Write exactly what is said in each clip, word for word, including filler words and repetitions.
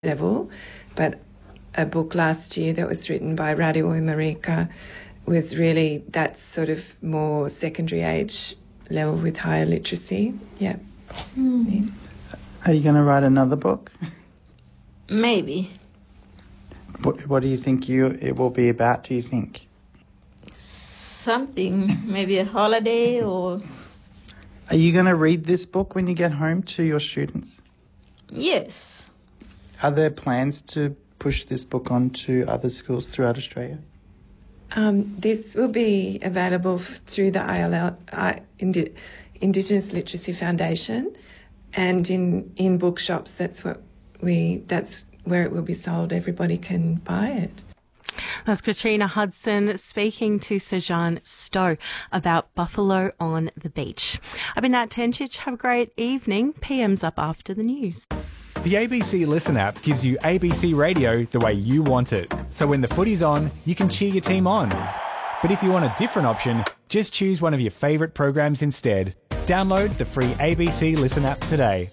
level, but a book last year that was written by Radio Marika was really that sort of more secondary age level with higher literacy. Yeah. Mm. yeah. Are you going to write another book? Maybe. What, what do you think you it will be about, do you think? Something, maybe a holiday or... Are you going to read this book when you get home to your students? Yes. Are there plans to push this book on to other schools throughout Australia? Um, this will be available f- through the I L L, I, Indi- Indigenous Literacy Foundation, and in, in bookshops. That's what we. That's where it will be sold. Everybody can buy it. That's Katrina Hudson speaking to Sajan Stowe about Buffalo on the Beach. I've been Nat Tenchich. Have a great evening. P M's up after the news. The A B C Listen app gives you A B C radio the way you want it. So when the footy's on, you can cheer your team on. But if you want a different option, just choose one of your favourite programs instead. Download the free A B C Listen app today.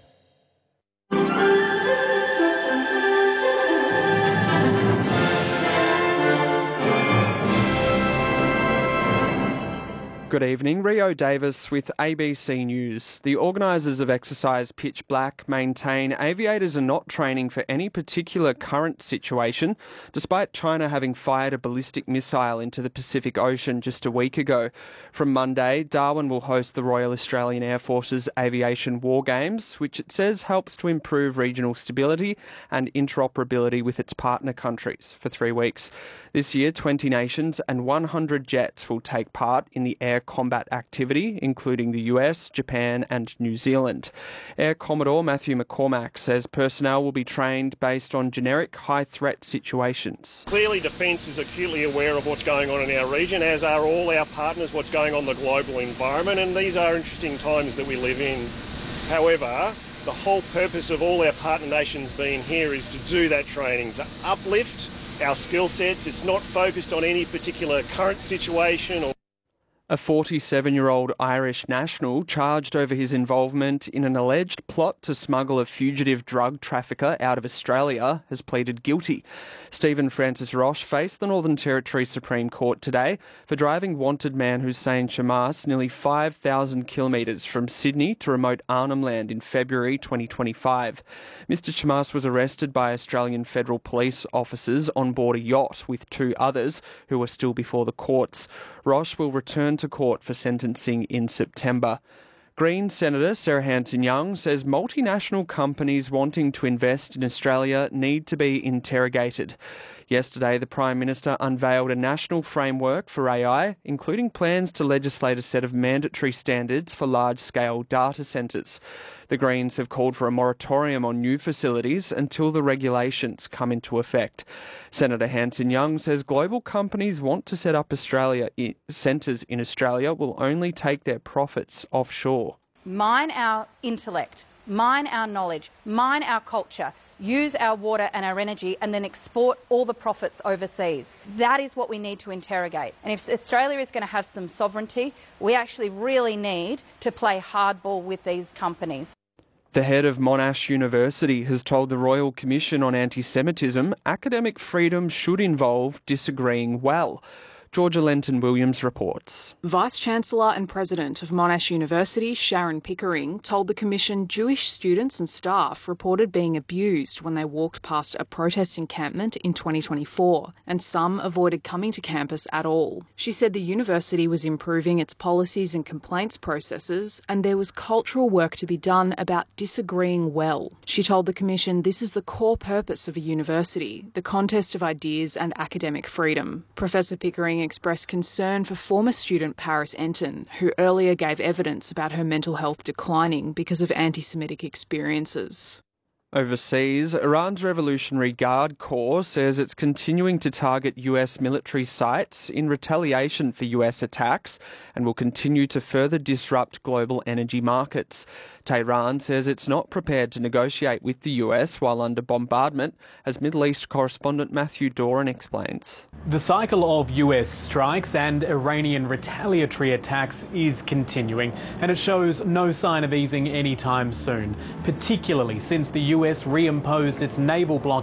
Good evening, Rio Davis with A B C News. The organisers of Exercise Pitch Black maintain aviators are not training for any particular current situation, despite China having fired a ballistic missile into the Pacific Ocean just a week ago. From Monday, Darwin will host the Royal Australian Air Force's Aviation War Games, which it says helps to improve regional stability and interoperability with its partner countries for three weeks. This year, twenty nations and one hundred jets will take part in the air combat activity, including the U S, Japan and New Zealand. Air Commodore Matthew McCormack says personnel will be trained based on generic high-threat situations. Clearly, Defence is acutely aware of what's going on in our region, as are all our partners, what's going on in the global environment, and these are interesting times that we live in. However, the whole purpose of all our partner nations being here is to do that training, to uplift our skill sets. It's not focused on any particular current situation or A forty-seven-year-old Irish national charged over his involvement in an alleged plot to smuggle a fugitive drug trafficker out of Australia has pleaded guilty. Stephen Francis Roche faced the Northern Territory Supreme Court today for driving wanted man Hussein Shamas nearly five thousand kilometres from Sydney to remote Arnhem Land in February twenty twenty-five. Mister Shamas was arrested by Australian Federal Police officers on board a yacht with two others who are still before the courts. Roche will return to court for sentencing in September. Green Senator Sarah Hanson-Young says multinational companies wanting to invest in Australia need to be interrogated. Yesterday, the Prime Minister unveiled a national framework for A I, including plans to legislate a set of mandatory standards for large-scale data centres. The Greens have called for a moratorium on new facilities until the regulations come into effect. Senator Hanson-Young says global companies want to set up Australia centres in Australia will only take their profits offshore. Mine our intellect, mine our knowledge, mine our culture, use our water and our energy, and then export all the profits overseas. That is what we need to interrogate. And if Australia is going to have some sovereignty, we actually really need to play hardball with these companies. The head of Monash University has told the Royal Commission on Anti-Semitism academic freedom should involve disagreeing well. Georgia Lenton-Williams reports. Vice-Chancellor and President of Monash University, Sharon Pickering, told the Commission Jewish students and staff reported being abused when they walked past a protest encampment in twenty twenty-four, and some avoided coming to campus at all. She said the university was improving its policies and complaints processes, and there was cultural work to be done about disagreeing well. She told the Commission this is the core purpose of a university, the contest of ideas and academic freedom. Professor Pickering expressed concern for former student Paris Enton, who earlier gave evidence about her mental health declining because of anti-Semitic experiences. Overseas, Iran's Revolutionary Guard Corps says it's continuing to target U S military sites in retaliation for U S attacks and will continue to further disrupt global energy markets. Tehran says it's not prepared to negotiate with the U S while under bombardment, as Middle East correspondent Matthew Doran explains. The cycle of U S strikes and Iranian retaliatory attacks is continuing, and it shows no sign of easing anytime soon, particularly since the U S reimposed its naval blockade